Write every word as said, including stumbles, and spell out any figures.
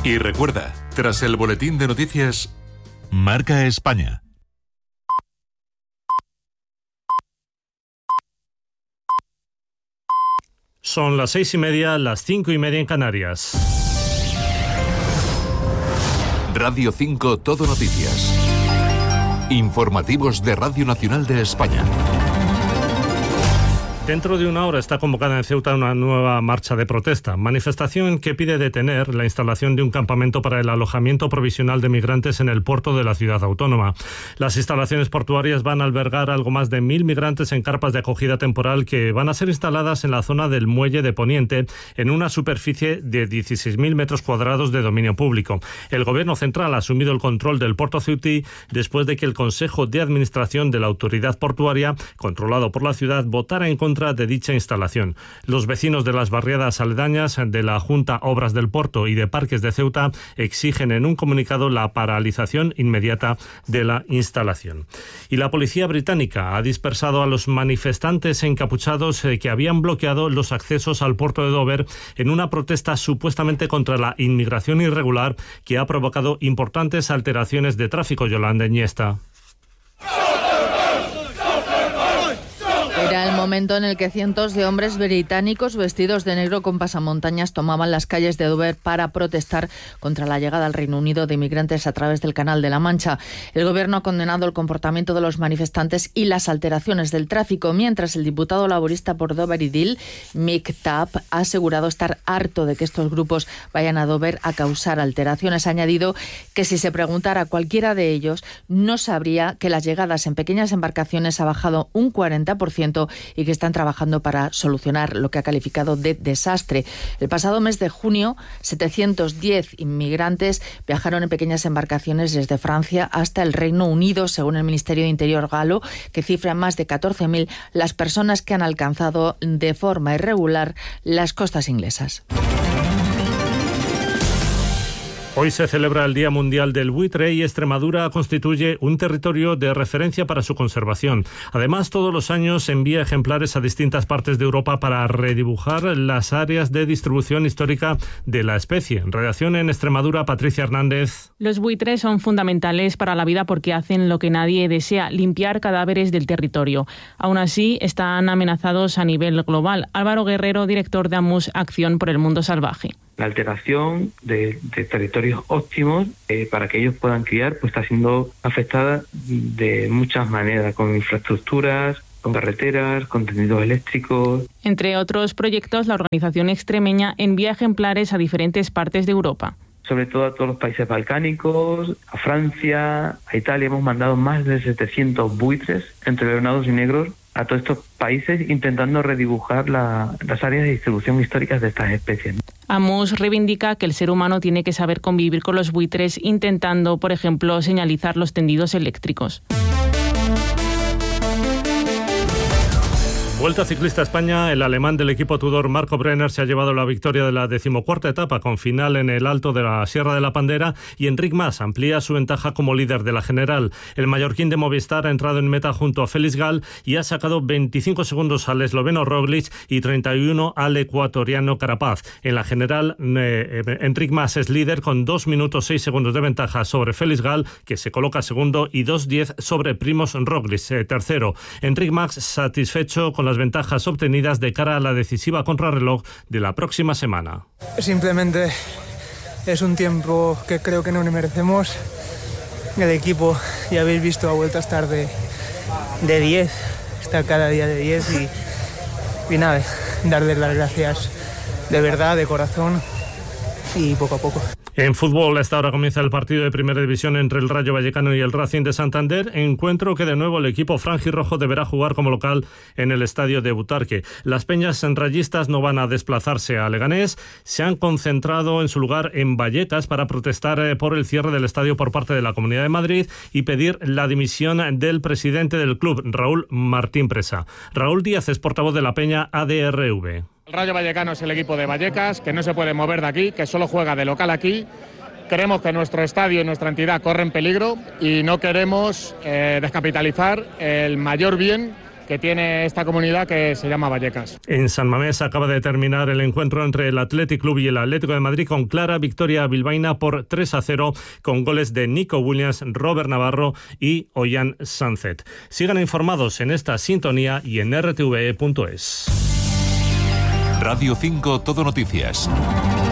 Y recuerda, tras el boletín de noticias, Marca España. Son las seis y media, las cinco y media en Canarias. Radio cinco Todo Noticias. Informativos de Radio Nacional de España. Dentro de una hora está convocada en Ceuta una nueva marcha de protesta, manifestación que pide detener la instalación de un campamento para el alojamiento provisional de migrantes en el puerto de la ciudad autónoma. Las instalaciones portuarias van a albergar algo más de mil migrantes en carpas de acogida temporal que van a ser instaladas en la zona del muelle de Poniente, en una superficie de dieciséis mil metros cuadrados de dominio público. El Gobierno central ha asumido el control del puerto ceutí después de que el Consejo de Administración de la Autoridad Portuaria, controlado por la ciudad, votara en contra de dicha instalación. Los vecinos de las barriadas aledañas de la Junta Obras del Puerto y de Parques de Ceuta exigen en un comunicado la paralización inmediata de la instalación. Y la policía británica ha dispersado a los manifestantes encapuchados que habían bloqueado los accesos al puerto de Dover en una protesta supuestamente contra la inmigración irregular que ha provocado importantes alteraciones de tráfico. Yolanda Iniesta. Era el momento en el que cientos de hombres británicos vestidos de negro con pasamontañas tomaban las calles de Dover para protestar contra la llegada al Reino Unido de inmigrantes a través del Canal de la Mancha. El Gobierno ha condenado el comportamiento de los manifestantes y las alteraciones del tráfico, mientras el diputado laborista por Dover y Deal, Mick Tapp, ha asegurado estar harto de que estos grupos vayan a Dover a causar alteraciones. Ha añadido que si se preguntara a cualquiera de ellos, no sabría que las llegadas en pequeñas embarcaciones ha bajado un cuarenta por ciento y que están trabajando para solucionar lo que ha calificado de desastre. El pasado mes de junio, setecientos diez inmigrantes viajaron en pequeñas embarcaciones desde Francia hasta el Reino Unido, según el Ministerio de Interior galo, que cifra en más de catorce mil las personas que han alcanzado de forma irregular las costas inglesas. Hoy se celebra el Día Mundial del Buitre y Extremadura constituye un territorio de referencia para su conservación. Además, todos los años envía ejemplares a distintas partes de Europa para redibujar las áreas de distribución histórica de la especie. Redacción en Extremadura, Patricia Hernández. Los buitres son fundamentales para la vida porque hacen lo que nadie desea, limpiar cadáveres del territorio. Aún así, están amenazados a nivel global. Álvaro Guerrero, director de AMUS Acción por el Mundo Salvaje. La alteración de, de territorios óptimos eh, para que ellos puedan criar pues está siendo afectada de muchas maneras, con infraestructuras, con carreteras, con tendidos eléctricos. Entre otros proyectos, la organización extremeña envía ejemplares a diferentes partes de Europa. Sobre todo a todos los países balcánicos, a Francia, a Italia. Hemos mandado más de setecientos buitres entre leonados y negros a todos estos países intentando redibujar la, las áreas de distribución históricas de estas especies. AMUS reivindica que el ser humano tiene que saber convivir con los buitres intentando, por ejemplo, señalizar los tendidos eléctricos. Vuelta ciclista a España, el alemán del equipo Tudor Marco Brenner se ha llevado la victoria de la decimocuarta etapa con final en el alto de la Sierra de la Pandera y Enric Mas amplía su ventaja como líder de la general. El mallorquín de Movistar ha entrado en meta junto a Félix Gal y ha sacado veinticinco segundos al esloveno Roglic y treinta y uno al ecuatoriano Carapaz. En la general, eh, Enric Mas es líder con dos minutos seis segundos de ventaja sobre Félix Gal, que se coloca segundo, y dos diez sobre Primož Roglic, eh, tercero. Enric Mas satisfecho con las ventajas obtenidas de cara a la decisiva contrarreloj de la próxima semana. Simplemente es un tiempo que creo que no nos merecemos. El equipo, ya habéis visto, ha vuelto a estar de, de diez, está cada día de diez y, y nada, darles las gracias de verdad, de corazón y poco a poco. En fútbol, a esta hora comienza el partido de Primera División entre el Rayo Vallecano y el Racing de Santander, encuentro que de nuevo el equipo franjirrojo deberá jugar como local en el estadio de Butarque. Las peñas rayistas no van a desplazarse a Leganés, se han concentrado en su lugar en Vallecas para protestar por el cierre del estadio por parte de la Comunidad de Madrid y pedir la dimisión del presidente del club, Raúl Martín Presa. Raúl Díaz es portavoz de la peña A D R V. El Rayo Vallecano es el equipo de Vallecas, que no se puede mover de aquí, que solo juega de local aquí. Creemos que nuestro estadio y nuestra entidad corren peligro y no queremos eh, descapitalizar el mayor bien que tiene esta comunidad que se llama Vallecas. En San Mamés acaba de terminar el encuentro entre el Athletic Club y el Atlético de Madrid con clara victoria bilbaína por tres a cero con goles de Nico Williams, Robert Navarro y Ollán Sánchez. Sigan informados en esta sintonía y en r t v e punto es. Radio cinco Todo Noticias.